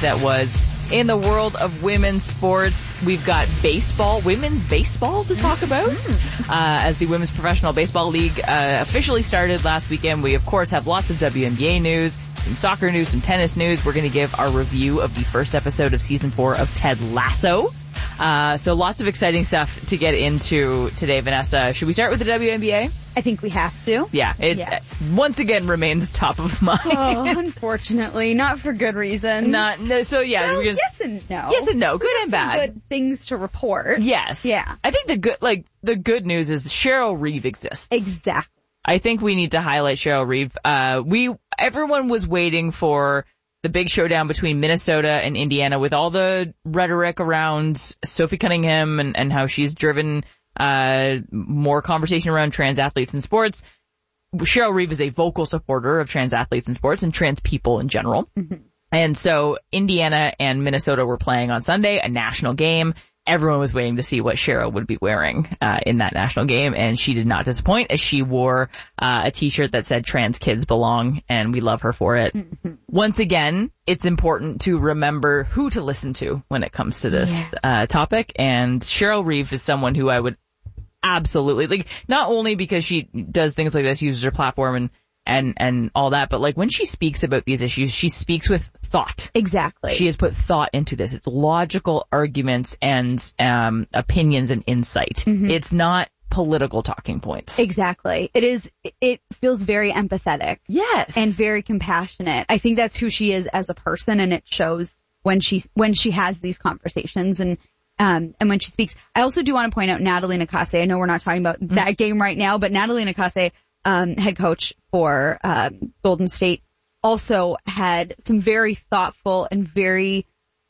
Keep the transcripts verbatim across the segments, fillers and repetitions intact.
that was. In the world of women's sports, we've got baseball, women's baseball to talk about. Uh, as the Women's Professional Baseball League uh, officially started last weekend, we of course have lots of W N B A news, some soccer news, some tennis news. We're going to give our review of the first episode of season four of Ted Lasso. Uh, so lots of exciting stuff to get into today, Vanessa. Should we start with the W N B A? I think we have to. Yeah, it Yeah. uh, once again remains top of mind. Oh, unfortunately, not for good reason. Not, no, so yeah. Well, we're gonna, yes and no. Yes and no, good We and have some bad. Good things to report. Yes. Yeah. I think the good, like, the good news is Cheryl Reeve exists. Exactly. I think we need to highlight Cheryl Reeve. Uh, we, everyone was waiting for the big showdown between Minnesota and Indiana with all the rhetoric around Sophie Cunningham and, and how she's driven, uh, more conversation around trans athletes in sports. Cheryl Reeve is a vocal supporter of trans athletes in sports and trans people in general. Mm-hmm. And so Indiana and Minnesota were playing on Sunday, a national game. Everyone was waiting to see what Cheryl would be wearing uh, in that national game, and she did not disappoint as she wore uh, a T-shirt that said "Trans Kids Belong," and we love her for it. Mm-hmm. Once again, it's important to remember who to listen to when it comes to this Yeah. uh, topic, and Cheryl Reeve is someone who I would absolutely, like, not only because she does things like this, uses her platform and and and all that, but like when she speaks about these issues, she speaks with thought. Exactly. She has put thought into this. It's logical arguments and um opinions and insight. Mm-hmm. It's not political talking points. Exactly. It is, it feels very empathetic. Yes. And very compassionate. I think that's who she is as a person, and it shows when she, when she has these conversations and, um, and when she speaks. I also do want to point out Natalie Nakase. I know we're not talking about mm-hmm. that game right now, but Natalie Nakase, um, head coach for, um, Golden State, also had some very thoughtful and very,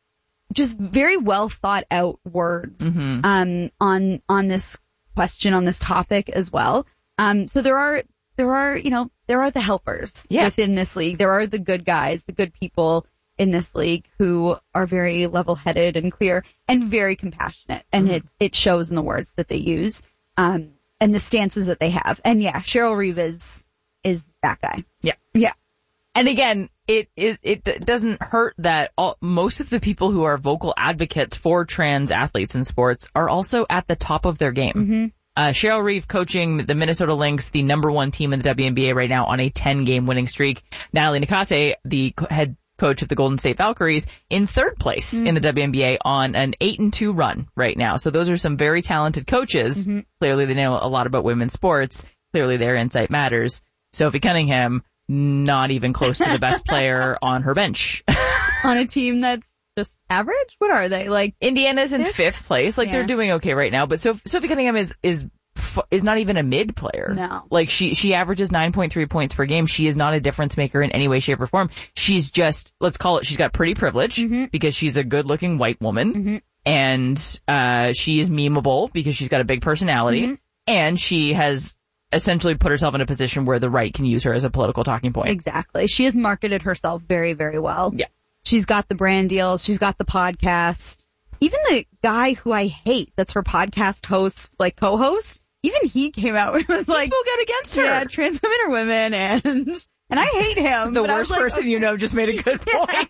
just very well thought out words, mm-hmm. um, on, on this question, on this topic as well. Um, so there are, there are, you know, there are the helpers yeah. within this league. There are the good guys, the good people in this league who are very level-headed and clear and very compassionate. And mm-hmm. it, it shows in the words that they use, um, and the stances that they have. And yeah, Cheryl Reeve is, is that guy. Yeah. Yeah. And again, it, it, it doesn't hurt that all, most of the people who are vocal advocates for trans athletes in sports are also at the top of their game. Mm-hmm. Uh, Cheryl Reeve coaching the Minnesota Lynx, the number one team in the W N B A right now on a ten game winning streak. Natalie Nakase, the head coach of the Golden State Valkyries, in third place mm-hmm. in the W N B A on an eight and two run right now. So those are some very talented coaches. Mm-hmm. Clearly they know a lot about women's sports. Clearly their insight matters. Sophie Cunningham, not even close to the best player on her bench. On a team that's just average? What are they? Like, Indiana's in fifth, fifth place. Like, yeah. they're doing okay right now. But Sophie, Sophie Cunningham is, is, is not even a mid player. No. Like, she, she averages nine point three points per game. She is not a difference maker in any way, shape, or form. She's just, let's call it, she's got pretty privilege mm-hmm. because she's a good looking white woman. Mm-hmm. And, uh, she is memeable because she's got a big personality. Mm-hmm. And she has essentially put herself in a position where the right can use her as a political talking point. Exactly. She has marketed herself very, very well. Yeah. She's got the brand deals. She's got the podcast. Even the guy who I hate, that's her podcast host, like co-host, even he came out and was like, he spoke out against her. Yeah, trans women are women, and and I hate him. The but I worst was like, person okay. you know just made a good point.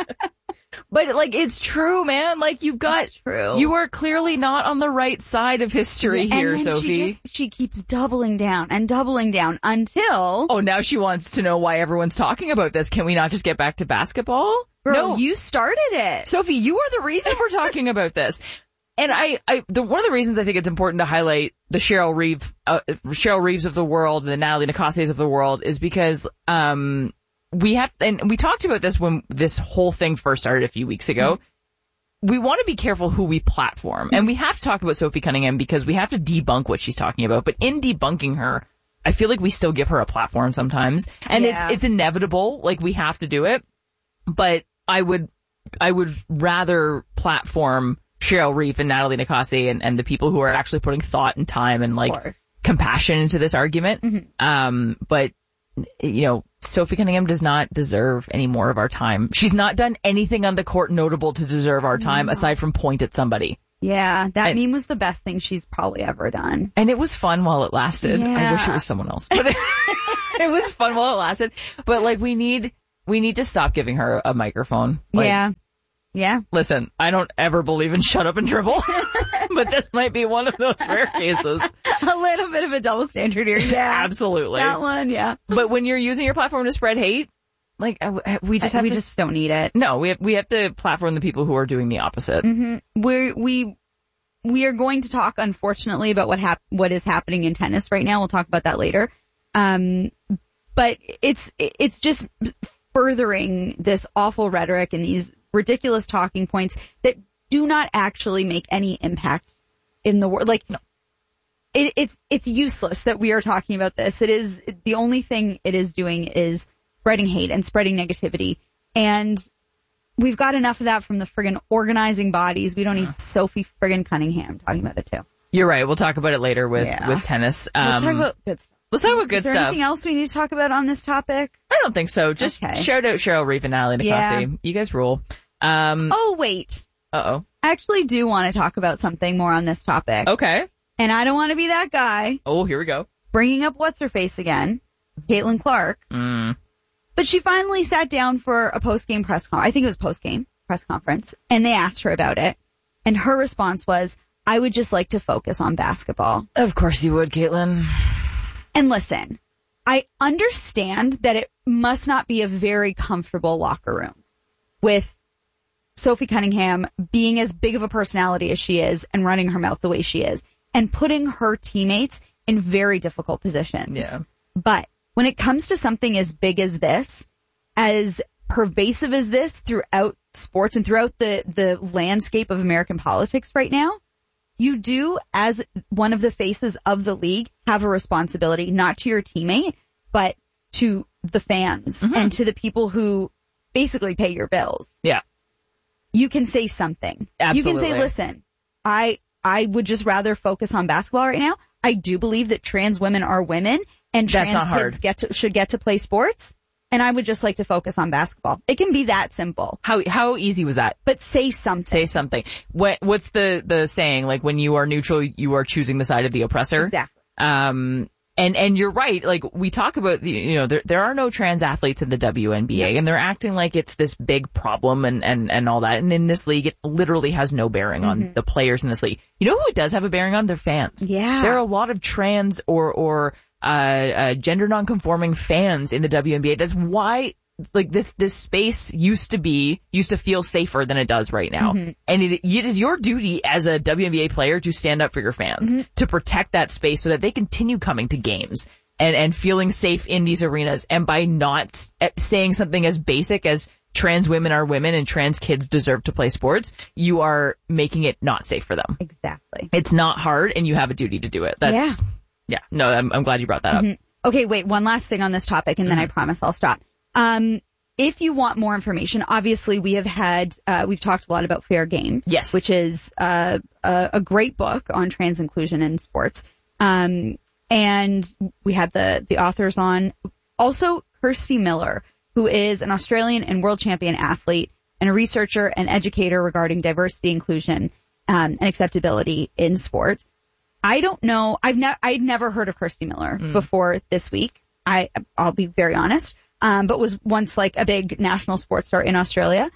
But, like, it's true, man. Like, you've got, That's true. You are clearly not on the right side of history Yeah, here, and then Sophie. She, just, she keeps doubling down and doubling down until... Oh, now she wants to know why everyone's talking about this. Can we not just get back to basketball? Girl, no. you started it. Sophie, you are the reason we're talking about this. And I, I, the, one of the reasons I think it's important to highlight the Cheryl Reeve, uh, Cheryl Reeves of the world, the Natalie Nakases of the world is because, um, we have, and we talked about this when this whole thing first started a few weeks ago. Mm-hmm. We want to be careful who we platform, and we have to talk about Sophie Cunningham because we have to debunk what she's talking about. But in debunking her, I feel like we still give her a platform sometimes, and yeah. it's it's inevitable. Like, we have to do it. But I would I would rather platform Cheryl Reeve and Natalie Nakase and, and the people who are actually putting thought and time and like compassion into this argument. Mm-hmm. Um, but you know, Sophie Cunningham does not deserve any more of our time. She's not done anything on the court notable to deserve our time, no. aside from point at somebody. Yeah, that and, meme was the best thing she's probably ever done. And it was fun while it lasted. Yeah. I wish it was someone else. But it, it was fun while it lasted. But like, we need, we need to stop giving her a microphone. Like, yeah. Yeah. Listen, I don't ever believe in shut up and dribble, but this might be one of those rare cases. A little bit of a double standard here. Yeah. Absolutely. That one, yeah. But when you're using your platform to spread hate, like, we just have we to... just don't need it. No, we have, we have to platform the people who are doing the opposite. Mm-hmm. We're, we, we are going to talk, unfortunately, about what hap- what is happening in tennis right now. We'll talk about that later. Um, but it's, it's just furthering this awful rhetoric and these ridiculous talking points that do not actually make any impact in the world. Like, no. it, it's, it's useless that we are talking about this. It is, the only thing it is doing is spreading hate and spreading negativity. And we've got enough of that from the friggin' organizing bodies. We don't need Sophie friggin' Cunningham talking about it too. You're right. We'll talk about it later with, yeah. with tennis. Um, we'll talk about good stuff. Let's talk about good Is there stuff. anything else we need to talk about on this topic? I don't think so. Just okay. shout out Cheryl Reeve and Natalie Nicassi. Yeah. You guys rule. Um, oh, wait. Uh-oh. I actually do want to talk about something more on this topic. Okay. And I don't want to be that guy. Oh, here we go. Bringing up what's-her-face again, Caitlin Clark. Mm. But she finally sat down for a post-game press conference. I think it was post-game press conference. And they asked her about it. And her response was, I would just like to focus on basketball. Of course you would, Caitlin. And listen, I understand that it must not be a very comfortable locker room with Sophie Cunningham being as big of a personality as she is and running her mouth the way she is and putting her teammates in very difficult positions. Yeah. But when it comes to something as big as this, as pervasive as this throughout sports and throughout the, the landscape of American politics right now, you do, as one of the faces of the league, have a responsibility, not to your teammate, but to the fans mm-hmm. and to the people who basically pay your bills. Yeah. You can say something. Absolutely. You can say, listen, I, I would just rather focus on basketball right now. I do believe that trans women are women and That's trans not kids hard. get to, should get to play sports. And I would just like to focus on basketball. It can be that simple. How how easy was that? But say something. Say something. What what's the the saying? Like, when you are neutral, you are choosing the side of the oppressor. Exactly. Um. And and you're right. Like, we talk about the, you know, there there are no trans athletes in the W N B A, yeah. and they're acting like it's this big problem and and and all that. And in this league, it literally has no bearing mm-hmm. on the players in this league. You know who it does have a bearing on? Their fans. Yeah. There are a lot of trans or or uh, uh gender nonconforming fans in the W N B A. That's why. Like, this, this space used to be, used to feel safer than it does right now. Mm-hmm. And it, it is your duty as a W N B A player to stand up for your fans, mm-hmm. to protect that space so that they continue coming to games and, and feeling safe in these arenas. And by not saying something as basic as trans women are women and trans kids deserve to play sports, you are making it not safe for them. Exactly. It's not hard, and you have a duty to do it. That's, yeah. Yeah. No, I'm, I'm glad you brought that mm-hmm. up. Okay, wait, one last thing on this topic, and then mm-hmm. I promise I'll stop. Um, if you want more information, obviously we have had, uh, we've talked a lot about Fair Game. Yes. Which is, uh, a, a great book on trans inclusion in sports. Um, and we had the, the authors on. Also, Kirsty Miller, who is an Australian and world champion athlete and a researcher and educator regarding diversity, inclusion, um, and acceptability in sports. I don't know. I've never, I'd never heard of Kirsty Miller mm. before this week. I, I'll be very honest. Um, but was once like a big national sports star in Australia,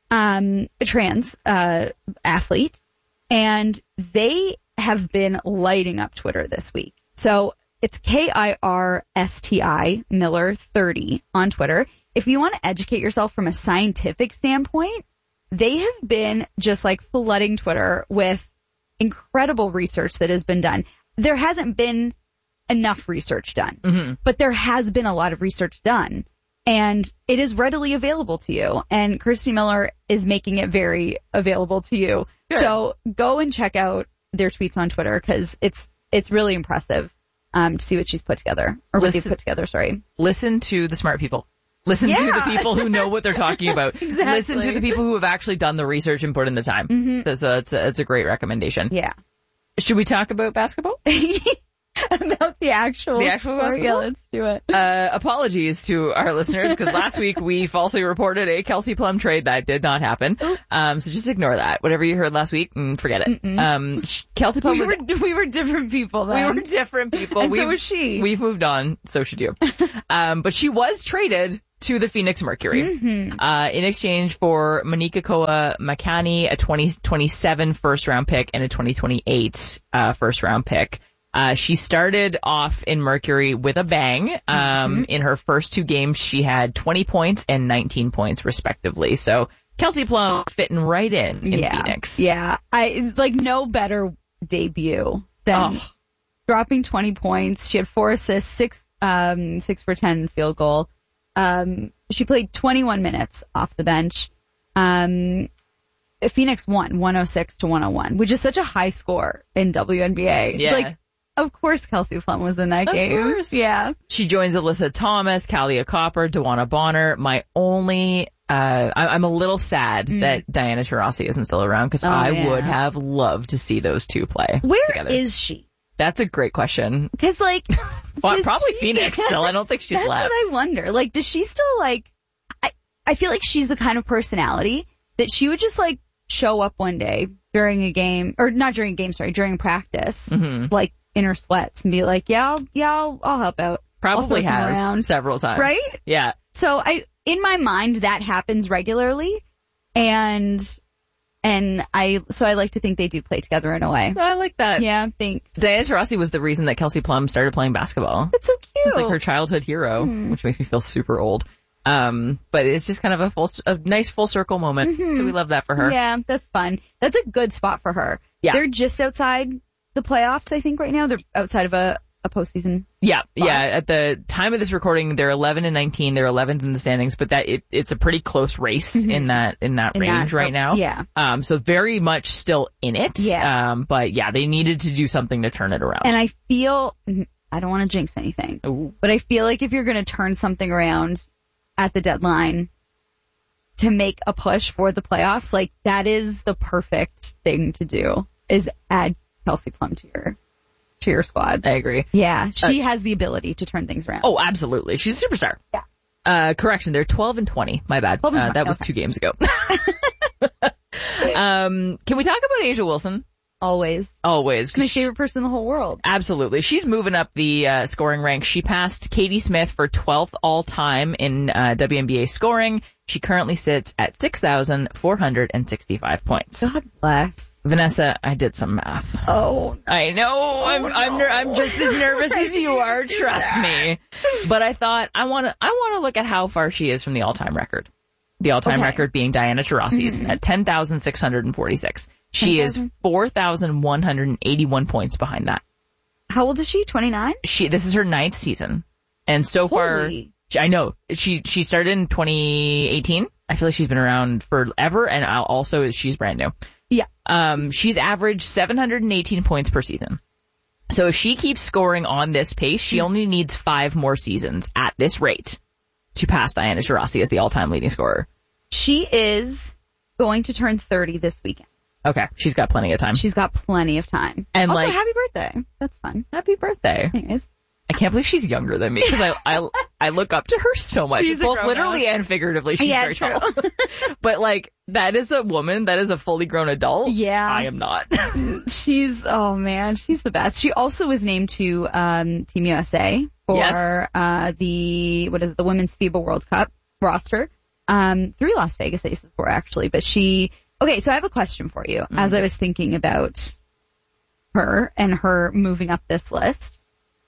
um, a trans, uh, athlete. And they have been lighting up Twitter this week. So it's K I R S T I Miller thirty on Twitter. If you want to educate yourself from a scientific standpoint, they have been just like flooding Twitter with incredible research that has been done. There hasn't been enough research done, mm-hmm. but there has been a lot of research done. And it is readily available to you. And Kirsty Miller is making it very available to you. Sure. So go and check out their tweets on Twitter, because it's it's really impressive um, to see what she's put together. Or what they've put together, sorry. Listen to the smart people. Listen yeah. to the people who know what they're talking about. Exactly. Listen to the people who have actually done the research and put in the time. Mm-hmm. So it's a, it's a great recommendation. Yeah. Should we talk about basketball? About the actual, the actual basketball? Yeah, let's do it. Uh, apologies to our listeners, because last week we falsely reported a Kelsey Plum trade that did not happen. Um, so just ignore that. Whatever you heard last week, mm, forget it. Mm-mm. Um, Kelsey Plum we was... Were, we were different people then. We were different people. And we've, so was she. We've moved on. So should you. um, but she was traded to the Phoenix Mercury. Mm-hmm. Uh, in exchange for Monika Koa Makani, a twenty twenty-seven first round pick and a twenty twenty-eight uh, first round pick. Uh, she started off in Mercury with a bang. Um, Mm-hmm. in her first two games, she had twenty points and nineteen points respectively. So Kelsey Plum fitting right in in yeah. Phoenix. Yeah. I, like, no better debut than Oh. dropping twenty points. She had four assists, six, um, six for ten field goal. Um, she played twenty-one minutes off the bench. Um, Phoenix won one oh six to one oh one, which is such a high score in W N B A. Yeah. Like, of course Kelsey Plum was in that Of game. course. Yeah. She joins Alyssa Thomas, Kalia Copper, Dewana Bonner. My only, uh, I, I'm a little sad Mm. that Diana Taurasi isn't still around because Oh, I yeah. would have loved to see those two play Where together. is she? That's a great question. Cause like, Well, does probably she- Phoenix still. I don't think she's That's left. what I wonder. Like, does she still like, I, I feel like she's the kind of personality that she would just like show up one day during a game, or not during a game, sorry, during practice, hmm like in her sweats and be like, yeah, I'll, yeah, I'll, I'll help out. Probably I'll throw some has around. several times. Right? Yeah. So I, in my mind, that happens regularly. And, and I, so I like to think they do play together in a way. I like that. Yeah, thanks. Diana Taurasi was the reason that Kelsey Plum started playing basketball. That's so cute. It's like her childhood hero, Hmm. which makes me feel super old. Um, but it's just kind of a full, a nice full circle moment. Mhm. So we love that for her. Yeah, that's fun. That's a good spot for her. Yeah. They're just outside the playoffs, I think, right now. They're outside of a, a postseason. Yeah, yeah. At the time of this recording, they're eleven and nineteen. They're eleventh in the standings, but that it, it's a pretty close race Mhm. in that in that In range that- right now. Yeah. Um, so very much still in it. Yeah. Um, but yeah, they needed to do something to turn it around. And I feel, I don't want to jinx anything, Ooh. but I feel like if you're going to turn something around at the deadline to make a push for the playoffs, like that is the perfect thing to do, is add Kelsey Plum to your, to your squad. I agree. Yeah, she has the ability to turn things around. Oh, absolutely. She's a superstar. Yeah. Uh, correction, they're twelve and twenty. My bad. twelve and Uh, twenty, that was okay. two games ago. um, can we talk about Asia Wilson? Always. Always. She's my favorite person in the whole world. Absolutely. She's moving up the uh, scoring ranks. She passed Katie Smith for twelfth all time in uh, W N B A scoring. She currently sits at six thousand four hundred sixty-five points. God bless. Vanessa, I did some math. Oh, I know. I'm no. I'm ner- I'm just as nervous as you are. do Trust that. me. But I thought I want to I want to look at how far she is from the all-time record. The all-time Okay. record being Diana Taurasi's Mhm. at ten thousand six hundred forty-six. She is ten thousand? four thousand one hundred eighty-one points behind that. how old is she? twenty-nine? She this is her ninth season, and so far Holy. I know she she started in twenty eighteen. I feel like she's been around forever, and I'll also she's brand new. Yeah. Um, she's averaged seven hundred eighteen points per season. So if she keeps scoring on this pace, she only needs five more seasons at this rate to pass Diana Taurasi as the all-time leading scorer. She is going to turn thirty this weekend. Okay, she's got plenty of time. She's got plenty of time. And, also, like- happy birthday. That's fun. Happy birthday. Anyways. I can't believe she's younger than me because I, I, I look up to her so much. She's a Both grown-up. literally and figuratively. She's Yeah, very true. tall. But like, that is a woman. That is a fully grown adult. Yeah. I am not. She's, oh man, she's the best. She also was named to, um, Team U S A for, Yes. uh, the, what is it, the Women's FIBA World Cup roster. Um, three Las Vegas Aces were actually, but she, okay, so I have a question for you as I was thinking about her and her moving up this list.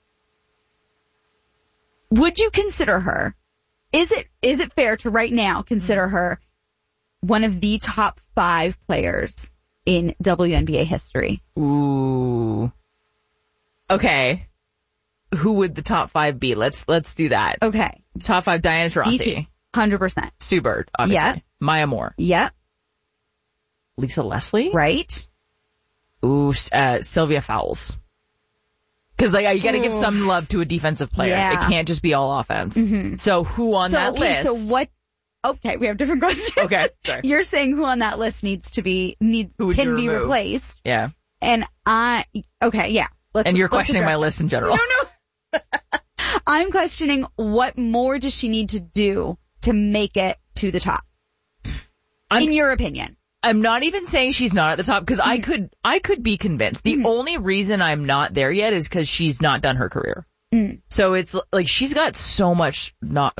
Would you consider her, is it, is it fair to right now consider her one of the top five players in W N B A history? Ooh. Okay. Who would the top five be? Let's let's do that. Okay. Top five: Diana Taurasi, D C. one hundred percent. Sue Bird, obviously, Yeah. Maya Moore, Yep. Lisa Leslie. Right. Ooh, uh, Sylvia Fowles. Because like you got to give Ooh. some love to a defensive player. Yeah. It can't just be all offense. Mhm. So who on so, that okay, list? so what? Okay, we have different questions. Okay, sorry. You're saying who on that list needs to be need Who would can you be remove? replaced, Yeah. and I. Okay, yeah. Let's, And you're let's questioning my address list in general. No, no. I'm questioning what more does she need to do to make it to the top, I'm- in your opinion? I'm not even saying she's not at the top because Mm-hmm. I could I could be convinced. The only reason I'm not there yet is because she's not done her career. Mm. So it's like she's got so much not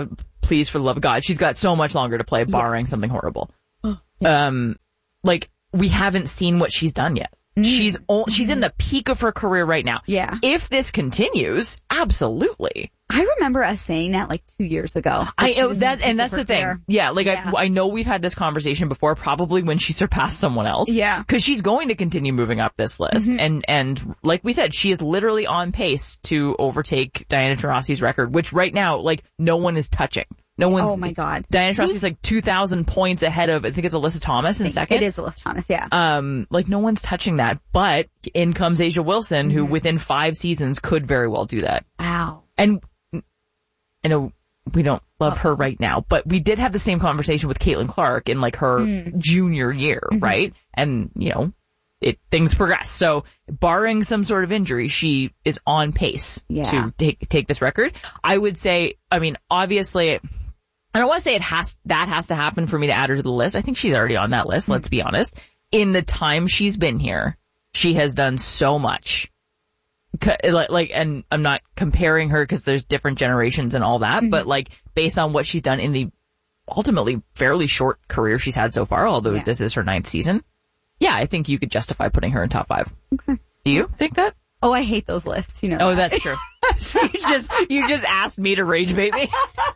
please, for the love of God, she's got so much longer to play, barring yes. something horrible. Um, like, we haven't seen what she's done yet. Mm. She's o- she's in the peak of her career right now. Yeah. If this continues, absolutely. I remember us saying that like two years ago. I oh, that and that's the career. thing. Yeah, like yeah. I I know we've had this conversation before, probably when she surpassed someone else. Yeah. Because she's going to continue moving up this list, mm-hmm. and and like we said, she is literally on pace to overtake Diana Taurasi's record, which right now, like, no one is touching. No one's. Oh my God. Diana Taurasi's like two thousand points ahead of, I think it's Alyssa Thomas in second. It is Alyssa Thomas, yeah. Um, like, no one's touching that, but in comes A'ja Wilson, mm-hmm. who within five seasons could very well do that. Wow. And I know we don't love Uh-oh. her right now, but we did have the same conversation with Caitlin Clark in like her mm. junior year, mm-hmm. right? And, you know, it things progress. So barring some sort of injury, she is on pace yeah. to take take this record. I would say, I mean, obviously, I don't want to say it has that has to happen for me to add her to the list. I think she's already on that list, mm-hmm. let's be honest. In the time she's been here, she has done so much. Like, and I'm not comparing her because there's different generations and all that, mm-hmm. but like based on what she's done in the ultimately fairly short career she's had so far, although yeah. this is her ninth season, yeah, I think you could justify putting her in top five. Okay. Do you think that? Oh, I hate those lists, you know. Oh, that. That's true. So you just you just asked me to rage bait me.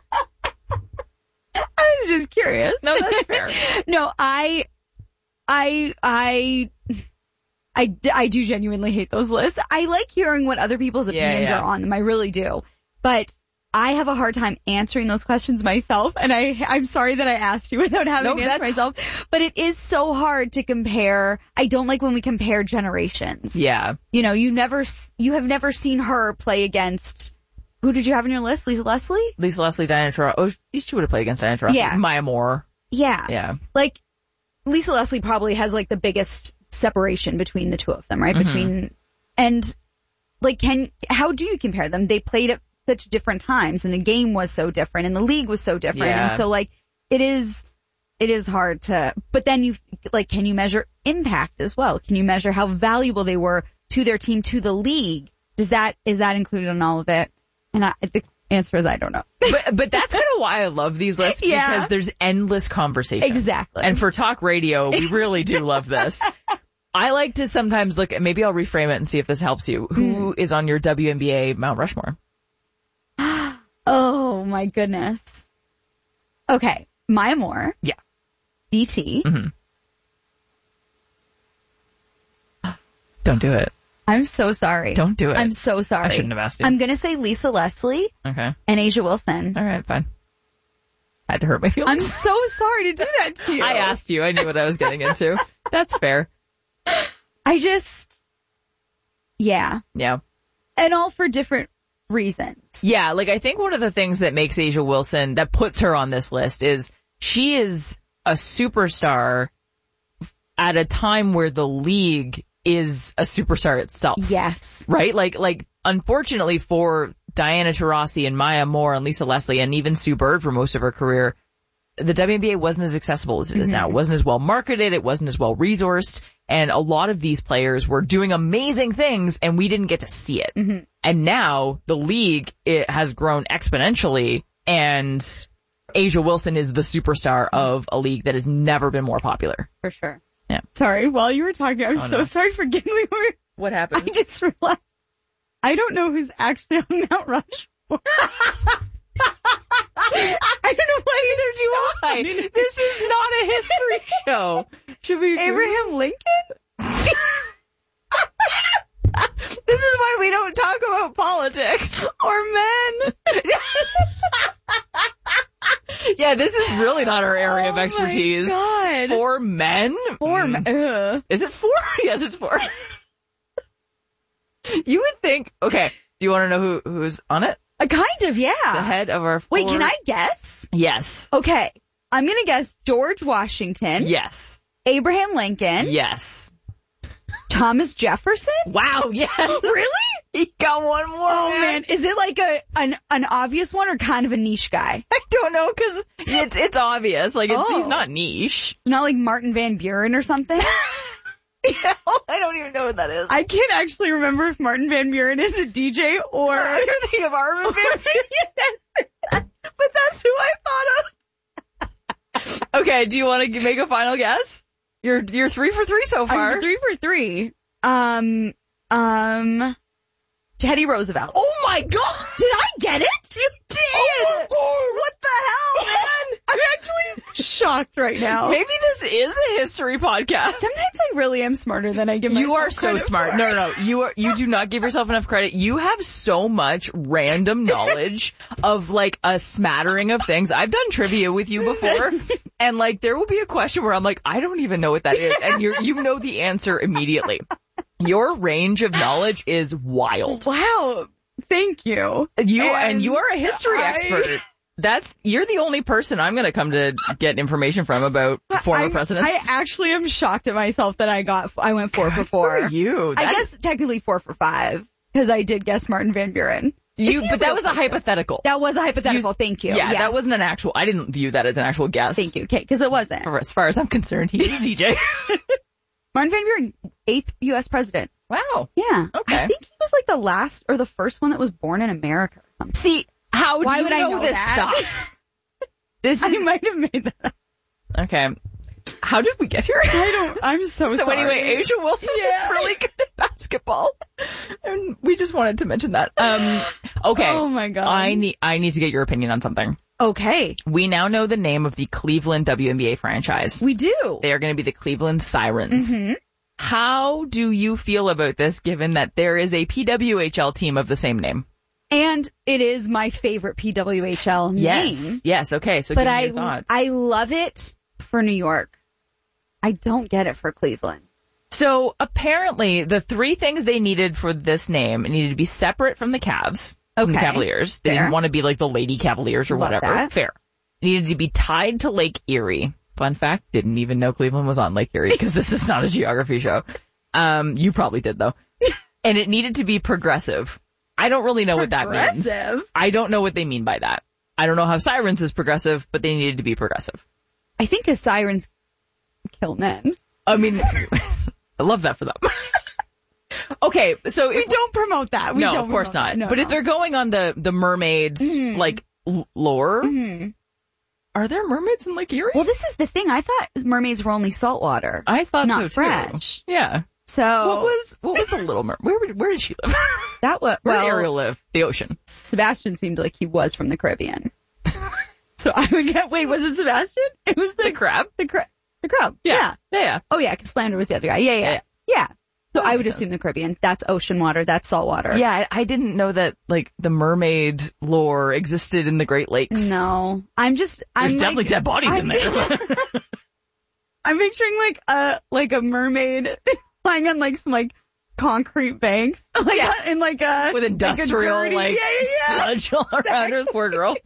I was just curious. No, that's fair. No, I, I, I. I, I do genuinely hate those lists. I like hearing what other people's opinions yeah, yeah. are on them. I really do. But I have a hard time answering those questions myself. And I, I'm sorry that I asked you without having nope, to answer myself. But it is so hard to compare. I don't like when we compare generations. Yeah. You know, you never, you have never seen her play against, who did you have on your list? Lisa Leslie? Lisa Leslie, Diana Taurasi. Oh, she would have played against Diana Taurasi. Yeah. Maya Moore. Yeah. Yeah. Like, Lisa Leslie probably has like the biggest separation between the two of them, right? Mm-hmm. Between, and like, can, how do you compare them? They played at such different times and the game was so different and the league was so different. Yeah. And so like, it is, it is hard to, but then you, like, can you measure impact as well? Can you measure how valuable they were to their team, to the league? Does that, is that included in all of it? And I, the answer is I don't know. But, but that's kind of why I love these lists, yeah. because there's endless conversation. Exactly. And for talk radio, we really do love this. I like to sometimes look at, maybe I'll reframe it and see if this helps you. Who mm. is on your W N B A Mount Rushmore? Oh my goodness. Okay. Maya Moore. Yeah. D T. Mm-hmm. Don't do it. I'm so sorry. Don't do it. I'm so sorry. I shouldn't have asked you. I'm going to say Lisa Leslie. Okay. And A'ja Wilson. All right, fine. I had to hurt my feelings. I'm so sorry to do that to you. I asked you. I knew what I was getting into. That's fair. I just, yeah. Yeah. And all for different reasons. Yeah, like I think one of the things that makes A'ja Wilson, that puts her on this list, is she is a superstar at a time where the league is a superstar itself. Yes. Right? Like, like, unfortunately for Diana Taurasi and Maya Moore and Lisa Leslie and even Sue Bird for most of her career, the W N B A wasn't as accessible as it is mm-hmm. now. It wasn't as well marketed. It wasn't as well resourced. And a lot of these players were doing amazing things and we didn't get to see it. Mm-hmm. And now the league, it has grown exponentially and A'ja Wilson is the superstar of a league that has never been more popular. For sure. Yeah. Sorry, while you were talking, I'm oh, so no. sorry for giggling. What happened? I just realized I don't know who's actually on Mount Rushmore. I don't know why either do I. This is not a history show. Should we? Abraham Lincoln? This is why we don't talk about politics or men. Yeah, this is really not our area oh of expertise. My God. For men? For mm. men. Ugh. Is it four? Yes, it's four. You would think, okay, do you want to know who who's on it? Uh, kind of, yeah. The head of our four... Wait, can I guess? Yes. Okay. I'm going to guess George Washington. Yes. Abraham Lincoln. Yes. Thomas Jefferson? Wow, yes. Really? He got one more. Oh, man. man. Is it like a an, an obvious one or kind of a niche guy? I don't know, because it's, it's obvious. Like, it's, oh. he's not niche. Not like Martin Van Buren or something? Yeah, I don't even know what that is. I can't actually remember if Martin Van Buren is a D J or... You're thinking of Armin Van Buren? Yes. But that's who I thought of. Okay, do you want to make a final guess? You're you're three for three so far. I'm three for three. Um, um, Teddy Roosevelt. Oh my god! Did I get it? You did! Oh, oh, what the hell, man? I'm actually shocked right now. Maybe this is a history podcast. Sometimes I really am smarter than I give myself You are so credit smart. for. No, no, no. You are, you do not give yourself enough credit. You have so much random knowledge of like a smattering of things. I've done trivia with you before, and like there will be a question where I'm like, I don't even know what that is, and you you know the answer immediately. Your range of knowledge is wild. Wow. Thank you. You and, and you are a history I, expert. That's you're the only person I'm going to come to get information from about former I'm, presidents. I actually am shocked at myself that I got. I went four for four. For you, I That's- guess technically four for five because I did guess Martin Van Buren. You, Is he but a that real was a person? hypothetical. That was a hypothetical. You- Thank you. Yeah, Yes. that wasn't an actual. I didn't view that as an actual guess. Thank you, Kate, because it wasn't. For, as far as I'm concerned, he is D J. Martin Van Buren, eighth U S president. Wow. Yeah. Okay. I think he was like the last or the first one that was born in America or something. See, how do Why you would I know, know this that? stuff? This I is might have made that up. okay. How did we get here? I don't, I'm so, So sorry. anyway, Asia Wilson Yeah. is really good at basketball, and we just wanted to mention that. Um, okay. Oh my god. I need I need to get your opinion on something. Okay. We now know the name of the Cleveland W N B A franchise. We do. They are going to be the Cleveland Sirens. Mm-hmm. How do you feel about this, given that there is a P W H L team of the same name? And it is my favorite P W H L Yes. name. Yes. Okay. So But give me I, your thoughts. I love it for New York. I don't get it for Cleveland. So apparently the three things they needed for this name, it needed to be separate from the Cavs, from the Okay. Cavaliers. They Fair. didn't want to be like the Lady Cavaliers or Love whatever. that. Fair. It needed to be tied to Lake Erie. Fun fact, didn't even know Cleveland was on Lake Erie because this is not a geography show. Um, you probably did though. And it needed to be progressive. I don't really know what that means. Progressive? I don't know what they mean by that. I don't know how Sirens is progressive, but they needed to be progressive. I think his sirens kill men. I mean, I love that for them. Okay, so if We don't promote that. We no, don't of course promote not. that. No, but no. if they're going on the the mermaids Mhm. like l- lore, Mhm. are there mermaids in Lake Erie? Well, this is the thing. I thought mermaids were only saltwater. I thought not so too. fresh. Yeah. So What was what was the little mermaid? Where would- where did she live? that? Was Where well, did Ariel live? The ocean. Sebastian seemed like he was from the Caribbean. So I would get. Wait, was it Sebastian? It was the The crab. the crab. The crab. Yeah. Yeah. yeah. Oh yeah, because Flounder was the other guy. Yeah, yeah, Yeah, yeah. yeah. So That I makes would sense. assume the Caribbean. That's ocean water. That's salt water. Yeah, I, I didn't know that like the mermaid lore existed in the Great Lakes. No, I'm just. There's I'm definitely like, dead bodies I'm, in there. I'm picturing like a like a mermaid lying on like some like concrete banks, like Yeah. in like a With like a industrial dirty- like, yeah, yeah, yeah. sludge all around her, poor girl.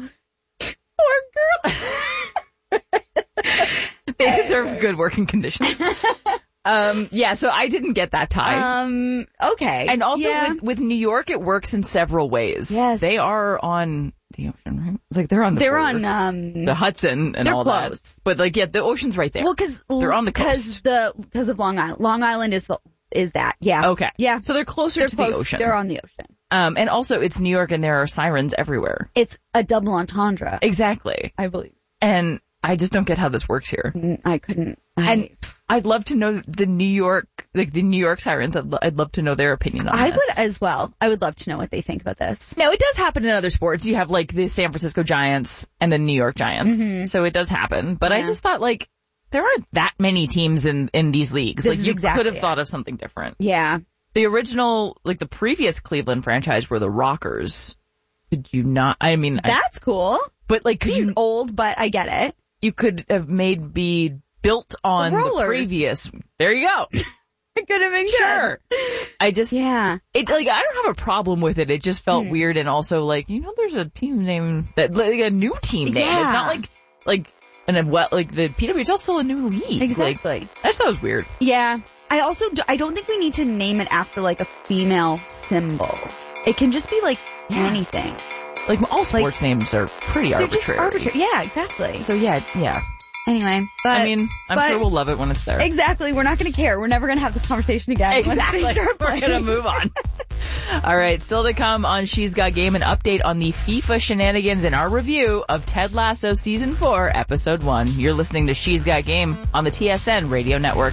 Poor girl. They deserve good working conditions. Um, yeah, so I didn't get that tie. Um. Okay. and also yeah. with, with New York, it works in several ways. Yes. They are on the ocean, right? Like they're on the they're border. on um. the Hudson and they're all close. that. But like, yeah, the ocean's right there. Well, because They're on the because coast. the because of Long Island. Long Island is the is that yeah. okay. Yeah. So they're closer They're to close. the ocean. They're on the ocean. Um, and also it's New York and there are sirens everywhere. It's a double entendre, Exactly. I believe. And I just don't get how this works here. Mm, I couldn't. I, And I'd love to know the New York, like the New York Sirens. I'd, lo- I'd love to know their opinion on I this. would as well. I would love to know what they think about this. Now, it does happen in other sports. You have like the San Francisco Giants and the New York Giants. Mhm. So it does happen. But I Yeah. just thought like there aren't that many teams in, in these leagues. This like is you exactly could have it. thought of something different. Yeah. The original, like the previous Cleveland franchise were the Rockers. Could you not? I mean, I, That's cool. but like could He's you, old, but I get it. you could have made be built on the, Rollers. previous. There you go. It could have been Sure. I just, Yeah. it like I don't have a problem with it. It just felt Hmm. weird, and also like you know, there's a team name that like a new team name. It's Yeah. not like like and well like the P W H L is still a new league. Exactly. Like, I just thought it was weird. Yeah. I also do, I don't think we need to name it after like a female symbol. It can just be like Yeah. anything. Like all sports names are pretty They're arbitrary. just arbitrary. Yeah, exactly. So yeah, yeah. Anyway, but I mean, I'm but, sure we'll love it when it's there. Exactly. We're not going to care. We're never going to have this conversation again. Exactly. Once they start We're going to move on. All right. Still to come on She's Got Game, an update on the FIFA shenanigans in our review of Ted Lasso Season four, Episode one. You're listening to She's Got Game on the T S N Radio Network.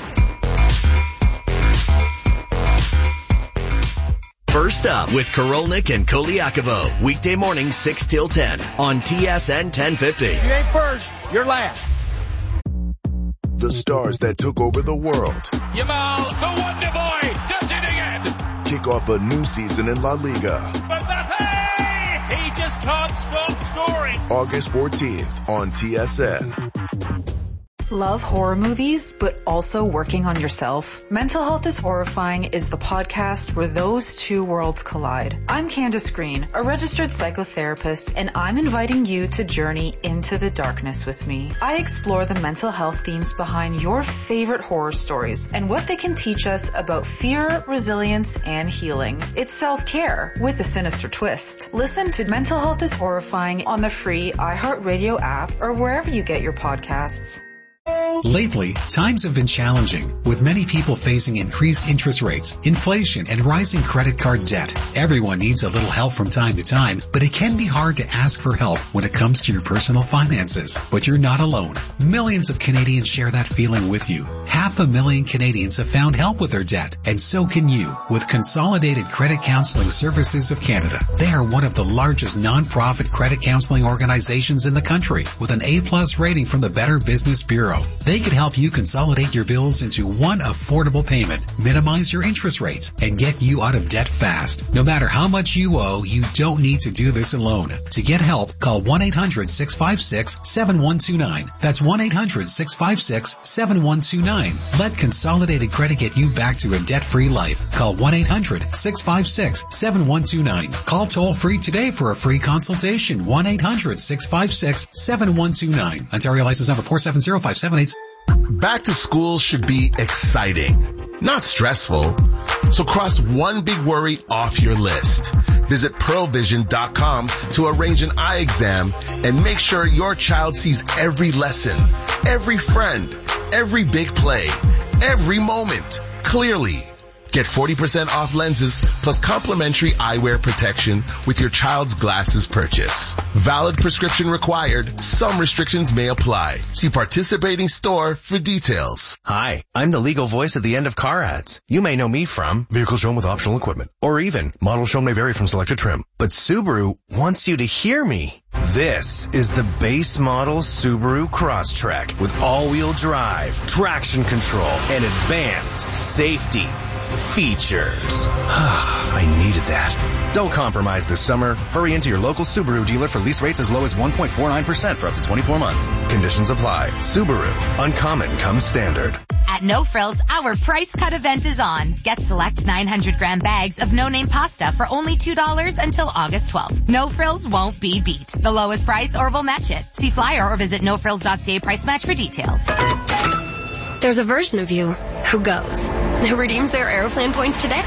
First Up with Korolnik and Koliakovo. Weekday morning six till ten on T S N ten fifty. You ain't first, you're last. The stars that took over the world. Yamal, the Wonder Boy, does it again. Kick off a new season in La Liga. Mbappe, he just can't stop scoring. August fourteenth on T S N. Love horror movies, but also working on yourself? Mental Health is Horrifying is the podcast where those two worlds collide. I'm Candace Green, a registered psychotherapist, and I'm inviting you to journey into the darkness with me. I explore the mental health themes behind your favorite horror stories and what they can teach us about fear, resilience, and healing. It's self-care with a sinister twist. Listen to Mental Health is Horrifying on the free iHeartRadio app or wherever you get your podcasts. Lately, times have been challenging, with many people facing increased interest rates, inflation, and rising credit card debt. Everyone needs a little help from time to time, but it can be hard to ask for help when it comes to your personal finances. But you're not alone. Millions of Canadians share that feeling with you. Half a million Canadians have found help with their debt, and so can you with Consolidated Credit Counseling Services of Canada. They are one of the largest non-profit credit counseling organizations in the country, with an A-plus rating from the Better Business Bureau. They could help you consolidate your bills into one affordable payment, minimize your interest rates, and get you out of debt fast. No matter how much you owe, you don't need to do this alone. To get help, call one eight hundred six five six seven one two nine. That's one eight hundred six five six seven one two nine. Let Consolidated Credit get you back to a debt-free life. Call one eight hundred six five six seven one two nine. Call toll-free today for a free consultation. one eight hundred six five six seven one two nine. Ontario license number four seven zero five seven eight. Back to school should be exciting, not stressful. So cross one big worry off your list. Visit pearl vision dot com to arrange an eye exam and make sure your child sees every lesson, every friend, every big play, every moment clearly. Get forty percent off lenses plus complimentary eyewear protection with your child's glasses purchase. Valid prescription required. Some restrictions may apply. See participating store for details. Hi, I'm the legal voice at the end of car ads. You may know me from vehicles shown with optional equipment, or even models shown may vary from selected trim. But Subaru wants you to hear me. This is the base model Subaru Crosstrek with all-wheel drive, traction control, and advanced safety features. I needed that. Don't compromise this summer. Hurry into your local Subaru dealer for lease rates as low as one point four nine percent for up to twenty-four months. Conditions apply. Subaru. Uncommon comes standard. At No Frills, our price cut event is on. Get select nine hundred gram bags of no-name pasta for only two dollars until August twelfth. No Frills won't be beat. The lowest price or we'll match it. See flyer or visit no frills dot c a price match for details. There's a version of you who goes, who redeems their Aeroplan points today.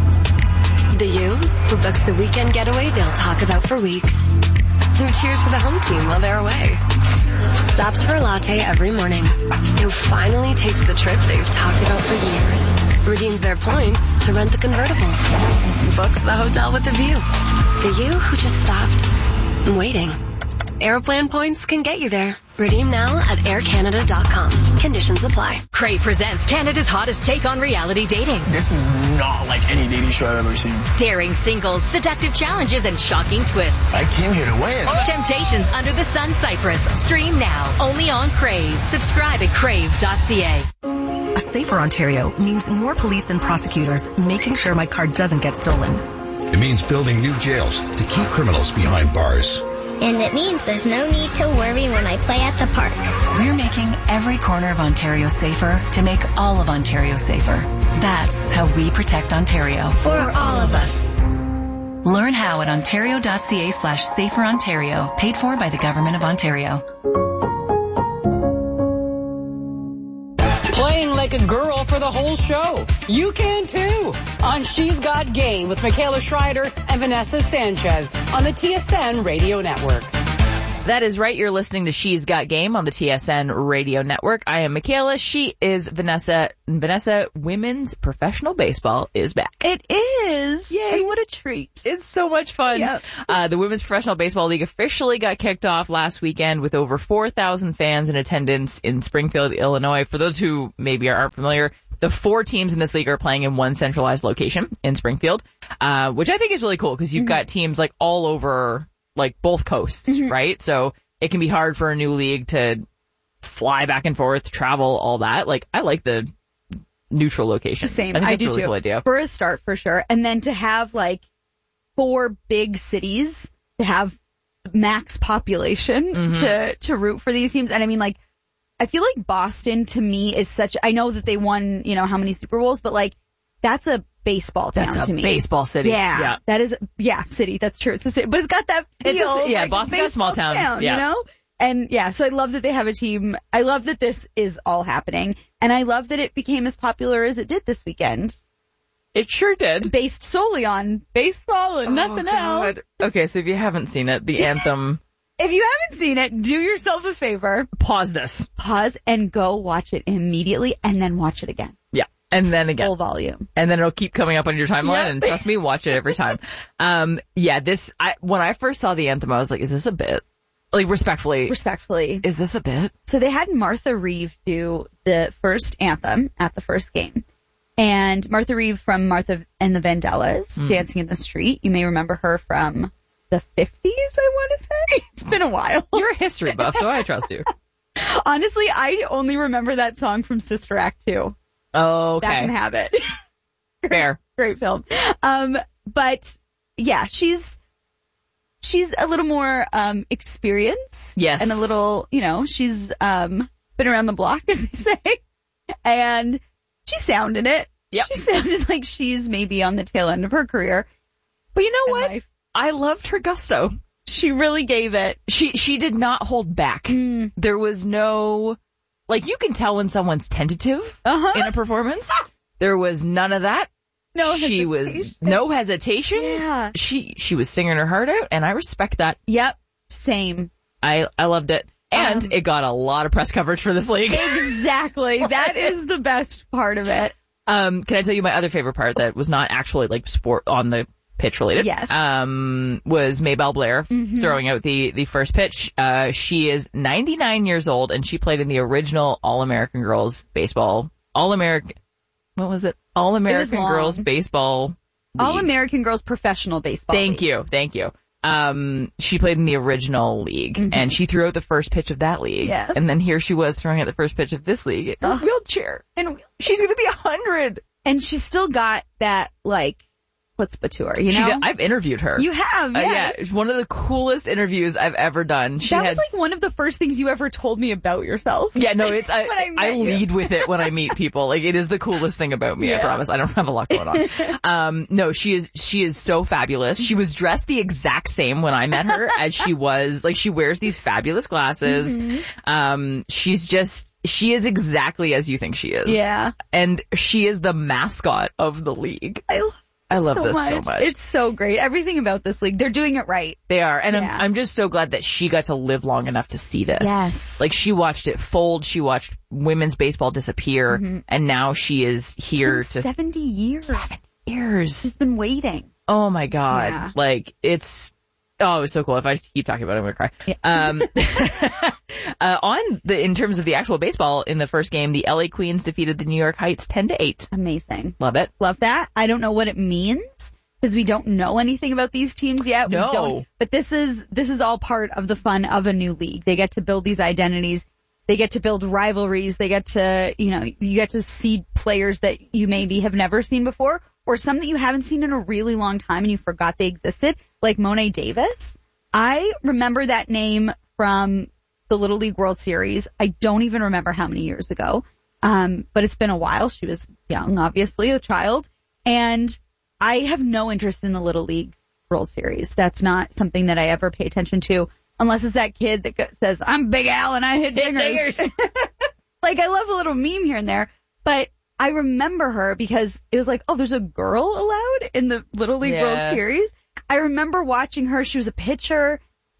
The you who books the weekend getaway they'll talk about for weeks. Who cheers for the home team while they're away. Stops for a latte every morning. Who finally takes the trip they've talked about for years. Redeems their points to rent the convertible. Books the hotel with a view. The you who just stopped waiting. Aeroplan points can get you there. Redeem now at air canada dot com. Conditions apply. Crave presents Canada's hottest take on reality dating. This is not like any dating show I've ever seen. Daring singles, seductive challenges, and shocking twists. I came here to win. Temptations Under the Sun Cyprus. Stream now, only on Crave. Subscribe at crave dot c a. A safer Ontario means more police and prosecutors making sure my car doesn't get stolen. It means building new jails to keep criminals behind bars. And it means there's no need to worry when I play at the park. We're making every corner of Ontario safer to make all of Ontario safer. That's how we protect Ontario. For all of us. Learn how at ontario dot c a slash safer Ontario. Paid for by the Government of Ontario. Playing like a girl for the whole show. You can too. On She's Got Game with Michaela Schreider and Vanessa Sanchez on the T S N Radio Network. That is right. You're listening to She's Got Game on the T S N Radio Network. I am Michaela. She is Vanessa. Vanessa, women's professional baseball is back. It is. Yay. And what a treat. It's so much fun. Yep. Uh, the Women's Professional Baseball League officially got kicked off last weekend with over four thousand fans in attendance in Springfield, Illinois. For those who maybe aren't familiar, the four teams in this league are playing in one centralized location in Springfield, uh, which I think is really cool because you've mm-hmm. got teams like all over, like both coasts, mm-hmm. right? So it can be hard for a new league to fly back and forth, travel, all that. Like, I like the neutral location. Same. I think I that's do a really too. cool idea. For a start, for sure. And then to have like four big cities to have max population Mm-hmm. to, to root for these teams. And I mean, like, I feel like Boston to me is such, I know that they won, you know, how many Super Bowls, but like, that's a baseball town That's to a me. baseball city. Yeah, Yeah. That is, yeah, city. That's true. It's a city, but it's got that feel. It's a- yeah, like Boston's got a small baseball town. Yeah. You know? And yeah, so I love that they have a team. I love that this is all happening. And I love that it became as popular as it did this weekend. It sure did. Based solely on baseball and Oh, nothing God. else. Okay, so if you haven't seen it, the anthem. If you haven't seen it, do yourself a favor. Pause this. Pause and go watch it immediately and then watch it again. Yeah. And then again. Full volume. And then it'll keep coming up on your timeline, Yep. and trust me, watch it every time. Um, yeah, this, I, when I first saw the anthem, I was like, is this a bit? Like, respectfully. Respectfully. Is this a bit? So they had Martha Reeve do the first anthem at the first game. And Martha Reeve from Martha and the Vandellas, Mm. Dancing in the Street. You may remember her from the fifties, I want to say. It's been a while. You're a history buff, so I trust you. Honestly, I only remember that song from Sister Act two. Oh, okay. Back in Habit. Fair. Great film. Um, but yeah, she's, she's a little more, um, experienced. Yes. And a little, you know, she's, um, been around the block, as they say. And she sounded it. Yep. She sounded like she's maybe on the tail end of her career. But you know in what? life. I loved her gusto. She really gave it. She, she did not hold back. Mm. There was no, like, you can tell when someone's tentative Uh-huh. in a performance. There was none of that. No She was hesitation. no hesitation. Yeah. She, she was singing her heart out, and I respect that. Yep. Same. I, I loved it. And Um, it got a lot of press coverage for this league. Exactly. That is the best part of it. Um, can I tell you my other favorite part that was not actually like sport on the pitch related? Yes. Um, was Maybelle Blair Mhm. throwing out the, the first pitch. Uh, she is ninety-nine years old and she played in the original All-American Girls Baseball, All-American, what was it? All-American long. Girls Baseball League. All American Girls Professional Baseball. Thank League. you. Thank you. Um, she played in the original league Mhm. and she threw out the first pitch of that league. Yes. And then here she was throwing out the first pitch of this league in a Ugh. wheelchair. And She's going to be a hundred. and she's still got that like chutzpah to her, you She know? did- I've interviewed her. You have, Uh, yes. yeah, it's one of the coolest interviews I've ever done. She that had, was like one of the first things you ever told me about yourself. yeah, no, it's, I, When I met I you. lead with it when I meet people. Like, it is the coolest thing about me, I Yeah. promise. I don't have a lot going on. Um, no, she is, she is so fabulous. She was dressed the exact same when I met her as she was, like, she wears these fabulous glasses. Mhm. Um, she's just, she is exactly as you think she is. Yeah. And she is the mascot of the league. I love I love so this much. so much. It's so great. Everything about this league, they're doing it right. They are. And Yeah. I'm, I'm just so glad that she got to live long enough to see this. Yes. Like, she watched it fold. She watched women's baseball disappear. Mhm. And now she is here It's to been seventy years. seven years. She's been waiting. Oh my God. Yeah. Like, it's, oh, it was so cool. If I keep talking about it, I'm going to cry. Yeah. Um, uh, on the, in terms of the actual baseball in the first game, the L A Queens defeated the New York Heights ten to eight. Amazing. Love it. Love that. I don't know what it means because we don't know anything about these teams yet. We No. don't, but this is this is all part of the fun of a new league. They get to build these identities. They get to build rivalries. They get to, you know, you get to see players that you maybe have never seen before or some that you haven't seen in a really long time and you forgot they existed, like Monet Davis. I remember that name from the Little League World Series. I don't even remember how many years ago. Um, but it's been a while. She was young, obviously, a child. And I have no interest in the Little League World Series. That's not something that I ever pay attention to unless it's that kid that go- says, I'm Big Al and I hit dingers. Like, I love a little meme here and there, but I remember her because it was like, oh, there's a girl allowed in the Little League Yeah. World Series. I remember watching her. She was a pitcher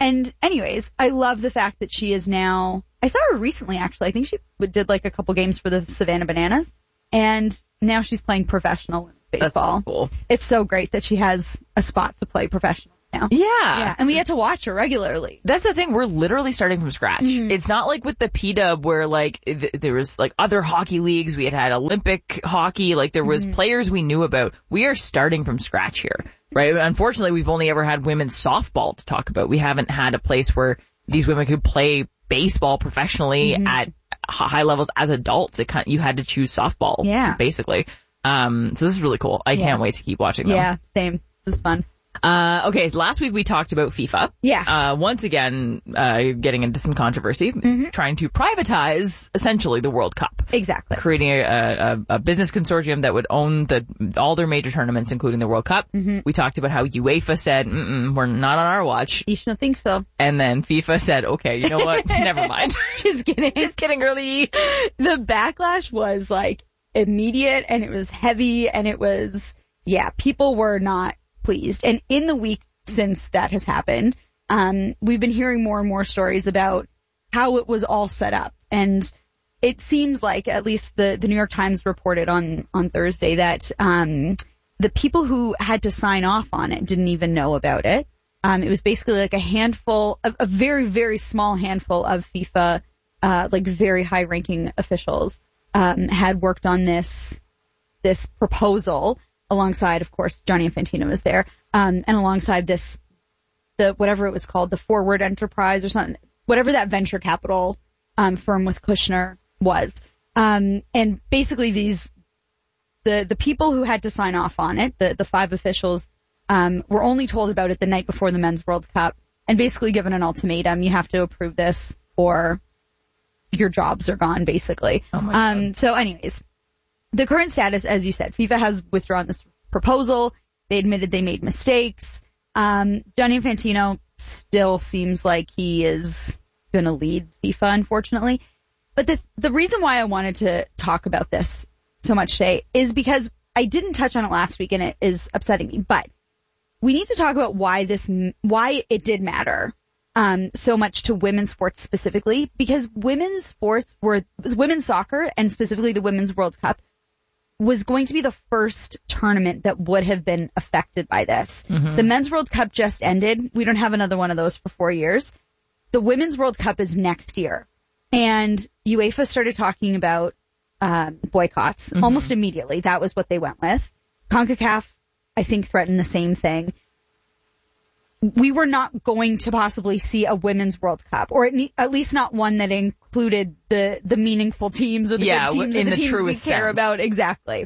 and anyways, I love the fact that she is now, I saw her recently actually. I think she did like a couple games for the Savannah Bananas, and now she's playing professional baseball. That's so cool. It's so great that she has a spot to play professional now. Yeah. Yeah. And we get to watch her regularly. That's the thing. We're literally starting from scratch. Mm-hmm. It's not like with the P-Dub where like th- there was like other hockey leagues. We had had Olympic hockey. Like there was mm-hmm. players we knew about. We are starting from scratch here, right? Unfortunately, we've only ever had women's softball to talk about. We haven't had a place where these women could play baseball professionally mm-hmm. at high levels as adults. It kind of, you had to choose softball. Yeah. Basically. Um, so this is really cool. I yeah. can't wait to keep watching them. Yeah, same. This is fun. Uh, okay, last week we talked about FIFA. Yeah. Uh, once again, uh, getting into some controversy, mm-hmm. trying to privatize essentially the World Cup. Exactly. Creating a, a, a business consortium that would own the all their major tournaments, including the World Cup. Mm-hmm. We talked about how UEFA said, mm-mm, we're not on our watch. You shouldn't think so. And then FIFA said, okay, you know what? Never mind. Just kidding. Just kidding, girly. The backlash was like immediate, and it was heavy, and it was, yeah, people were not pleased. And in the week since that has happened, um, we've been hearing more and more stories about how it was all set up. And it seems like, at least the, the New York Times reported on, on Thursday, that um, the people who had to sign off on it didn't even know about it. Um, it was basically like a handful, a, a very, very small handful of FIFA, uh, like very high-ranking officials um, had worked on this this proposal. Alongside, of course, Gianni Infantino was there, um, and alongside this, the whatever it was called, the Forward Enterprise or something, whatever that venture capital um, firm with Kushner was, um, and basically these, the the people who had to sign off on it, the the five officials, um, were only told about it the night before the Men's World Cup, and basically given an ultimatum: you have to approve this, or your jobs are gone, basically. Oh my God. Um, so, anyways. The current status, as you said, FIFA has withdrawn this proposal. They admitted they made mistakes. Um, Gianni Infantino still seems like he is going to lead FIFA, unfortunately. But the the reason why I wanted to talk about this so much today is because I didn't touch on it last week, and it is upsetting me. But we need to talk about why this, why it did matter um, so much to women's sports specifically, because women's sports were women's soccer, and specifically the Women's World Cup, was going to be the first tournament that would have been affected by this. Mm-hmm. The Men's World Cup just ended. We don't have another one of those for four years. The Women's World Cup is next year. And UEFA started talking about uh, boycotts mm-hmm. almost immediately. That was what they went with. CONCACAF, I think, threatened the same thing. We were not going to possibly see a Women's World Cup, or at, ne- at least not one that included the, the meaningful teams or the yeah, good teams in or the, the teams we truest care sense. about. Exactly.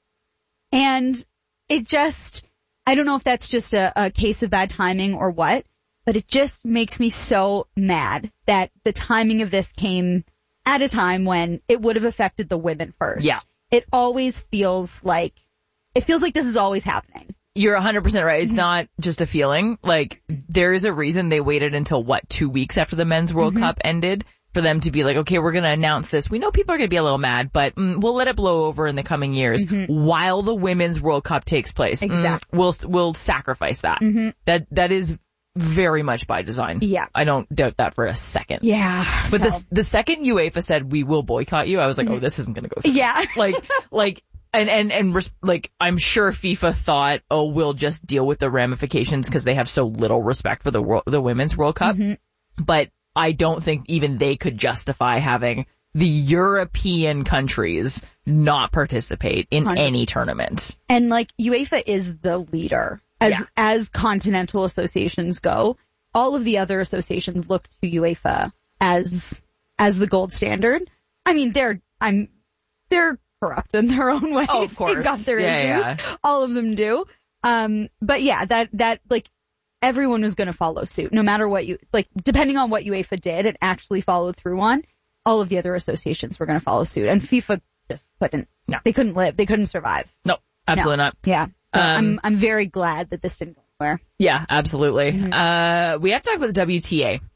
And it just, I don't know if that's just a, a case of bad timing or what, but it just makes me so mad that the timing of this came at a time when it would have affected the women first. Yeah. It always feels like, it feels like this is always happening. You're one hundred percent right. It's not just a feeling. Like, there is a reason they waited until, what, two weeks after the Men's World mm-hmm. Cup ended for them to be like, okay, we're going to announce this. We know people are going to be a little mad, but mm, we'll let it blow over in the coming years mm-hmm. while the Women's World Cup takes place. Exactly. Mm, we'll, we'll sacrifice that. Mm-hmm. That, that is very much by design. Yeah. I don't doubt that for a second. Yeah. But so. the, the second UEFA said, we will boycott you, I was like, mm-hmm. oh, this isn't going to go through. Yeah. Like, like, And, and, and, res- like, I'm sure FIFA thought, oh, we'll just deal with the ramifications because they have so little respect for the world, the Women's World Cup. Mm-hmm. But I don't think even they could justify having the European countries not participate in one hundred percent any tournament. And, like, UEFA is the leader. As, yeah. as continental associations go, all of the other associations look to UEFA as, as the gold standard. I mean, they're, I'm, they're, corrupt in their own way. Oh, of course. They've got their yeah, issues. Yeah. All of them do. Um, but yeah, that, that, like, everyone was going to follow suit, no matter what you, like, depending on what UEFA did and actually followed through on, all of the other associations were going to follow suit. And FIFA just couldn't, no. they couldn't live, they couldn't survive. No, absolutely no. not. Yeah. So um, I'm, I'm very glad that this didn't go anywhere. Yeah, absolutely. Mm-hmm. Uh, we have to talk about the W T A.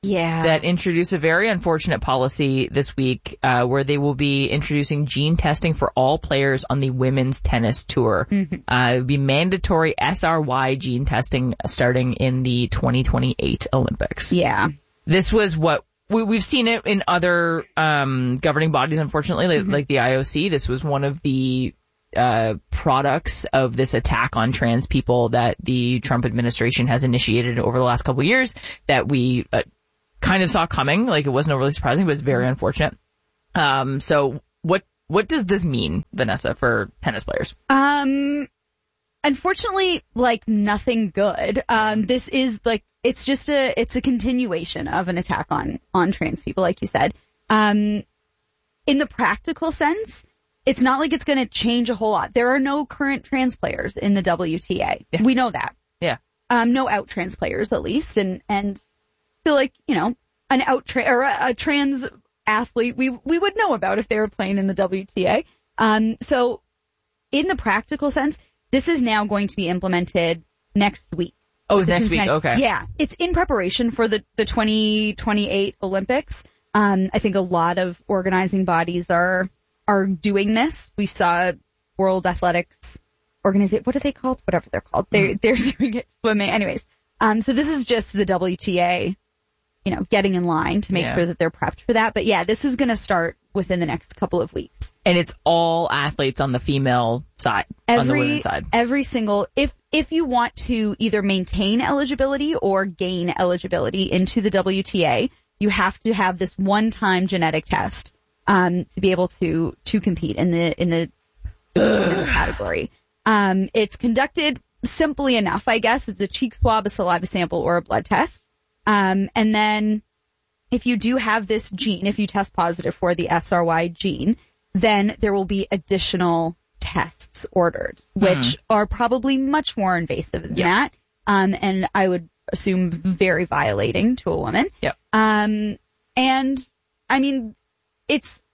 Yeah. that introduced a very unfortunate policy this week uh, where they will be introducing gene testing for all players on the women's tennis tour. Mm-hmm. Uh, it would be mandatory S R Y gene testing starting in the twenty twenty-eight Olympics. Yeah. This was what we, we've seen it in other um, governing bodies, unfortunately, like, mm-hmm. like the I O C. This was one of the uh products of this attack on trans people that the Trump administration has initiated over the last couple of years that we uh, kind of saw coming. Like, it wasn't overly surprising, but it's very unfortunate. Um, so what what does this mean, Vanessa, for tennis players? Um, unfortunately, like nothing good. Um, this is like it's just a it's a continuation of an attack on on trans people, like you said. Um, in the practical sense, it's not like it's going to change a whole lot. There are no current trans players in the W T A. Yeah. We know that. Yeah. Um, no out trans players, at least, and and feel like, you know, an out tra- or a, a trans athlete we we would know about if they were playing in the W T A. Um, so in the practical sense, this is now going to be implemented next week. Oh, it's next week. Okay. Yeah, it's in preparation for the the twenty twenty-eight Olympics. Um, I think a lot of organizing bodies are. are doing this. We saw World Athletics Organization. What are they called? Whatever they're called. They're, they're doing it swimming. Anyways, um, so this is just the W T A, you know, getting in line to make yeah. sure that they're prepped for that. But yeah, this is going to start within the next couple of weeks. And it's all athletes on the female side, every, on the women's side. Every single, if, if you want to either maintain eligibility or gain eligibility into the W T A, you have to have this one-time genetic test. Um, to be able to, to compete in the, in the women's category. Um, it's conducted simply enough, I guess. It's a cheek swab, a saliva sample, or a blood test. Um, and then if you do have this gene, if you test positive for the S R Y gene, then there will be additional tests ordered, which mm. are probably much more invasive than yeah. that. Um, and I would assume very violating to a woman. Yep. Um, and I mean, It's,